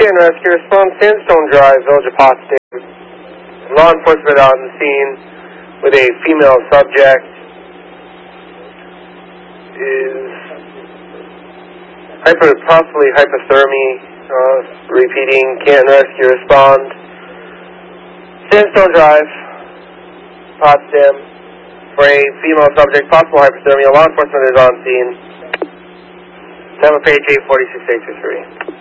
Canton Rescue response, Sandstone Drive, Village of Potsdam. Law enforcement on the scene with a female subject. Is possibly hypothermia. Repeating, Canton Rescue respond. Sandstone Drive, Potsdam, for a female subject, possible hypothermia. Law enforcement is on scene. Time of page 846-823.